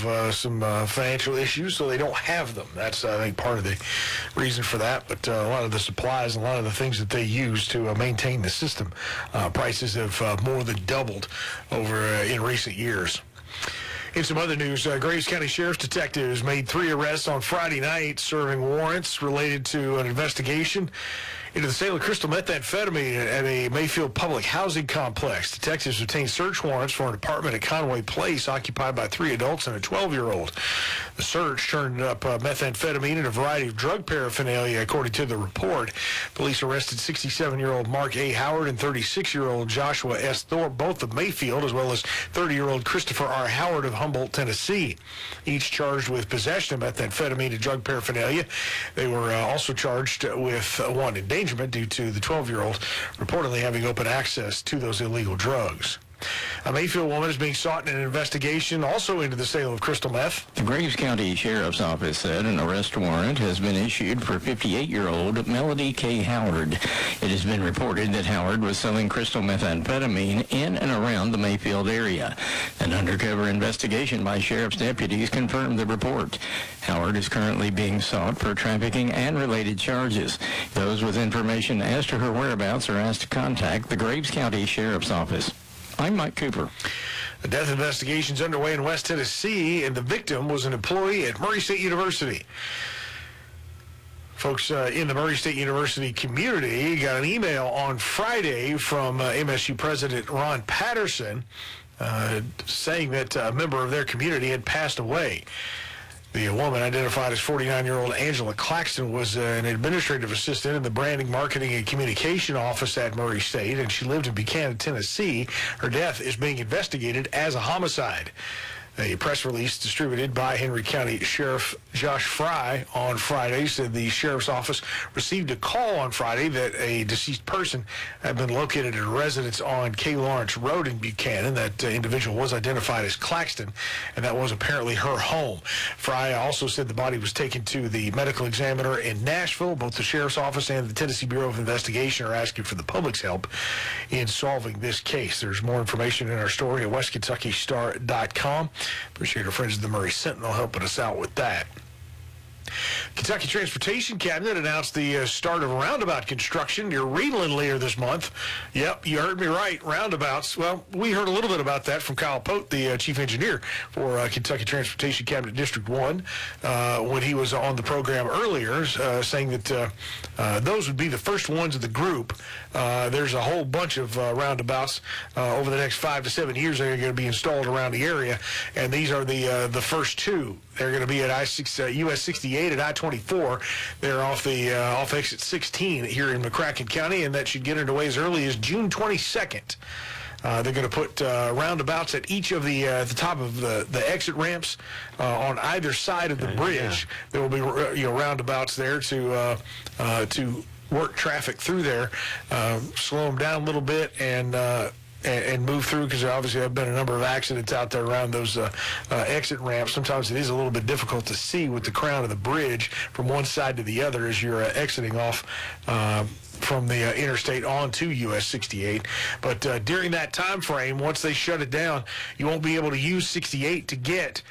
some financial issues, so they don't have them. That's, I think, part of the reason for that. But a lot of the supplies and a lot of the things that they use to maintain the system, prices have more than doubled over in recent years. In some other news, Graves County Sheriff's detectives made 3 arrests on Friday night serving warrants related to an investigation into the sale of crystal methamphetamine at a Mayfield public housing complex. Detectives obtained search warrants for an apartment at Conway Place occupied by 3 adults and a 12-year-old. The search turned up methamphetamine and a variety of drug paraphernalia, according to the report. Police arrested 67-year-old Mark A. Howard and 36-year-old Joshua S. Thorpe, both of Mayfield, as well as 30-year-old Christopher R. Howard of Humboldt, Tennessee, each charged with possession of methamphetamine and drug paraphernalia. They were also charged with one endangerment due to the 12-year-old reportedly having open access to those illegal drugs. A Mayfield woman is being sought in an investigation also into the sale of crystal meth. The Graves County Sheriff's Office said an arrest warrant has been issued for 58-year-old Melody K. Howard. It has been reported that Howard was selling crystal methamphetamine in and around the Mayfield area. An undercover investigation by sheriff's deputies confirmed the report. Howard is currently being sought for trafficking and related charges. Those with information as to her whereabouts are asked to contact the Graves County Sheriff's Office. I'm Mike Cooper. A death investigation is underway in West Tennessee, and the victim was an employee at Murray State University. Folks in the Murray State University community got an email on Friday from MSU President Ron Patterson saying that a member of their community had passed away. The woman, identified as 49-year-old Angela Claxton, was an administrative assistant in the Branding, Marketing, and Communication Office at Murray State, and she lived in Buchanan, Tennessee. Her death is being investigated as a homicide. A press release distributed by Henry County Sheriff Josh Fry on Friday said the sheriff's office received a call on Friday that a deceased person had been located at a residence on K. Lawrence Road in Buchanan. That individual was identified as Claxton, and that was apparently her home. Fry also said the body was taken to the medical examiner in Nashville. Both the sheriff's office and the Tennessee Bureau of Investigation are asking for the public's help in solving this case. There's more information in our story at westkentuckystar.com. Appreciate our friends at the Murray Sentinel helping us out with that. Kentucky Transportation Cabinet announced the start of roundabout construction near Reedland later this month. Yep, you heard me right, roundabouts. Well, we heard a little bit about that from Kyle Pote, the chief engineer for Kentucky Transportation Cabinet District 1, when he was on the program earlier, saying that those would be the first ones of the group. There's a whole bunch of roundabouts over the next 5 to 7 years that are going to be installed around the area, and these are the first 2. They're going to be at US 68 at I-24. They're off exit 16 here in McCracken County, and that should get underway as early as June 22nd. They're going to put roundabouts at each of the top of the exit ramps on either side of the bridge. Yeah. There will be roundabouts there to work traffic through there, slow them down a little bit, and move through, because there obviously have been a number of accidents out there around those exit ramps. Sometimes it is a little bit difficult to see with the crown of the bridge from one side to the other as you're exiting off from the interstate onto US 68. But during that time frame, once they shut it down, you won't be able to use 68 to get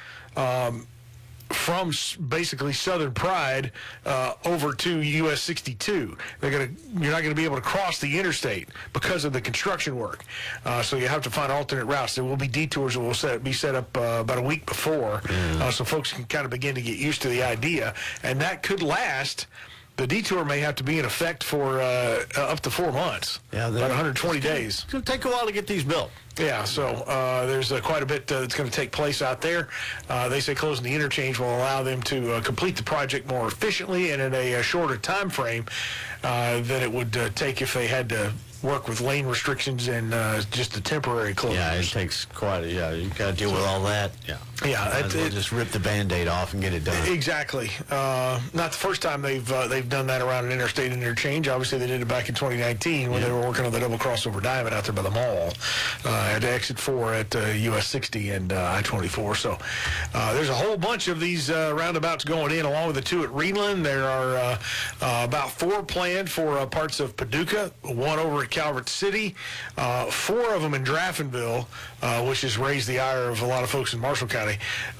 from basically Southern Pride over to US 62. You're not going to be able to cross the interstate because of the construction work. So you have to find alternate routes. There will be detours that will be set up about a week before, so folks can kind of begin to get used to the idea. And that could last. The detour may have to be in effect for up to 4 months, about 120 days. It's going to take a while to get these built. Yeah, so there's quite a bit that's going to take place out there. They say closing the interchange will allow them to complete the project more efficiently and in a shorter time frame than it would take if they had to work with lane restrictions and just the temporary closures. Yeah, it takes quite you got to deal with all that. Yeah, just rip the Band-Aid off and get it done. Exactly. Not the first time they've done that around an interstate interchange. Obviously, they did it back in 2019 when they were working on the double crossover diamond out there by the mall at exit 4 at US 60 and I-24. So there's a whole bunch of these roundabouts going in, along with the 2 at Reedland. There are about 4 planned for parts of Paducah, 1 over at Calvert City, 4 of them in Draftonville, which has raised the ire of a lot of folks in Marshall County.